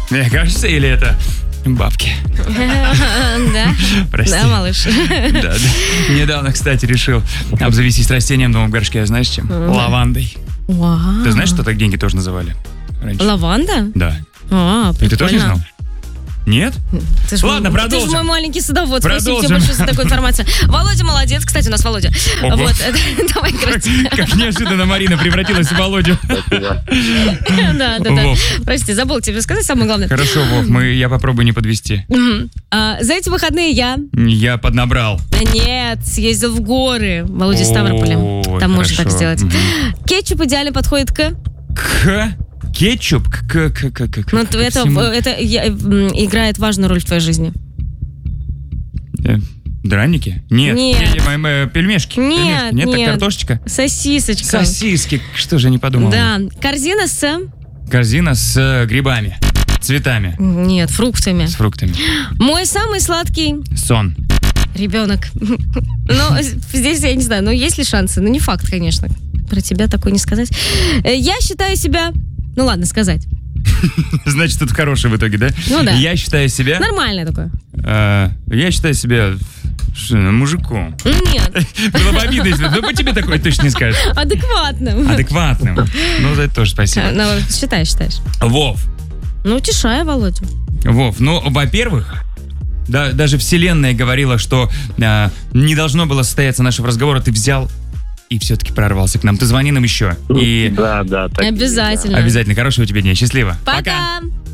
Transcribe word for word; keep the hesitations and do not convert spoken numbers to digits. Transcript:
Мне кажется, или это бабки? Да? Прости. Да, малыш. Да, да. Недавно, кстати, решил обзавестись растением дома в горшке. Знаешь чем? Лавандой. Вау. Ты знаешь, что так деньги тоже называли раньше? Лаванда? Да. А, И ты тоже не прикольно. знал? Нет? Ты ж Ладно, мой- продолжим. Ты же мой маленький садовод. Спасибо тебе Продолжим. большое за такую информацию. Володя молодец. Кстати, у нас Володя. Ого. Вот, давай, Как, прости. как неожиданно Марина превратилась в Володю. Да, да, да. Вов. Прости, забыл тебе сказать самое главное. Хорошо, Вов, мы, я попробую не подвести. Мгм. А, За эти выходные я... Я поднабрал. Нет, съездил в горы. Володя из Ставрополя. Ой, Там можно так хорошо. сделать. Мгм. Кетчуп идеально подходит к... К кетчуп, к, к, к, к, к, Ну, к это, всему. это я- м, играет важную роль в твоей жизни. Э, Драники? Нет. Нет. Пе- м- м- Пельмешки? Нет, Пельмешки? Нет, так нет. картошечка? Сосисочка. Сосиски. Что же я не подумал? Да. Корзина с... Корзина с э, грибами, цветами, Нет, фруктами. с фруктами. Мой самый сладкий Сон. ребенок. Ну, здесь я не знаю, ну есть ли шансы? Ну, не факт, конечно. Про тебя такое не сказать. Э, Я считаю себя... Ну, ладно, сказать. Значит, это хороший в итоге, да? Ну да. Я считаю себя... Нормальное такое. э, я считаю себя ш- мужиком. Нет, Было бы обидно, если... Ну, по тебе такое точно не скажешь. адекватным. Адекватным. Ну, за это тоже спасибо. Ну, считаешь, считаешь. Вов. Ну, утешаю Володю. Вов, ну, во-первых, да, даже вселенная говорила, что а, не должно было состояться нашего разговора. Ты взял и все-таки прорвался к нам. Ты звони нам еще. И Да, да. так и есть, да. Обязательно. обязательно хорошего тебе дня. Счастливо. Пока.